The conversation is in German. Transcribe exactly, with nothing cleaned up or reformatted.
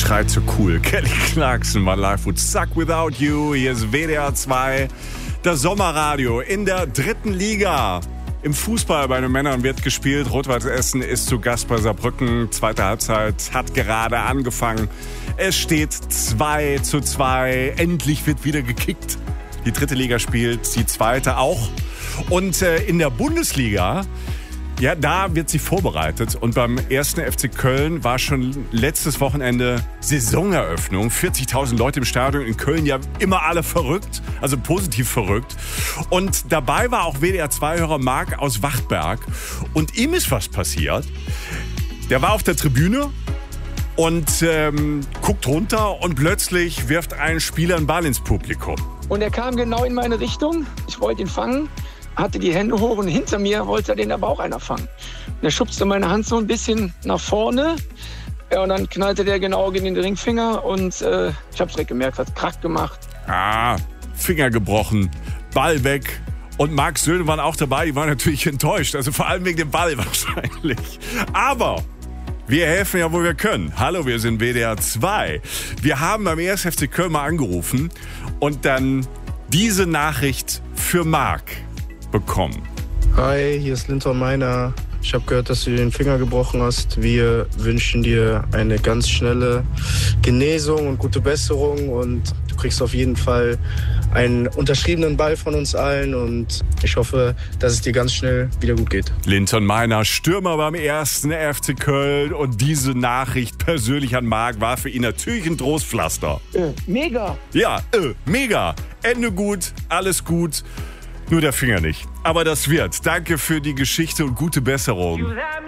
schreit so cool. Kelly Clarkson, My Life Would Suck Without You. Hier ist W D R zwei, das Sommerradio in der dritten Liga. Im Fußball bei den Männern wird gespielt. Rot-Weiß Essen ist zu Gast bei Saarbrücken. Zweite Halbzeit hat gerade angefangen. Es steht zwei zu zwei. Endlich wird wieder gekickt. Die dritte Liga spielt, die zweite auch. Und äh, in der Bundesliga, ja, da wird sie vorbereitet. Und beim ersten F C Köln war schon letztes Wochenende Saisoneröffnung. vierzigtausend Leute im Stadion. In Köln ja immer alle verrückt, also positiv verrückt. Und dabei war auch W D R zwei-Hörer Marc aus Wachtberg. Und ihm ist was passiert. Der war auf der Tribüne und ähm, guckt runter und plötzlich wirft ein Spieler einen Ball ins Publikum. Und er kam genau in meine Richtung. Ich wollte ihn fangen, hatte die Hände hoch und hinter mir wollte den aber auch einer fangen. Und er schubste meine Hand so ein bisschen nach vorne. Ja, und dann knallte der genau gegen den Ringfinger und äh, ich habe es direkt gemerkt, hat Krack gemacht. Ah, Finger gebrochen, Ball weg. Und Marcs Söhne waren auch dabei, die waren natürlich enttäuscht. Also vor allem wegen dem Ball wahrscheinlich. Aber wir helfen ja, wo wir können. Hallo, wir sind W D R zwei. Wir haben beim ersten F C Köln mal angerufen und dann diese Nachricht für Marc bekommen. Hi, hier ist Linton Meiner. Ich habe gehört, dass du den Finger gebrochen hast. Wir wünschen dir eine ganz schnelle Genesung und gute Besserung. Und du kriegst auf jeden Fall einen unterschriebenen Ball von uns allen. Und ich hoffe, dass es dir ganz schnell wieder gut geht. Linton Meiner, Stürmer beim ersten F C Köln. Und diese Nachricht persönlich an Marc war für ihn natürlich ein Trostpflaster. Äh, mega. Ja, äh, mega. Ende gut, alles gut. Nur der Finger nicht. Aber das wird. Danke für die Geschichte und gute Besserung.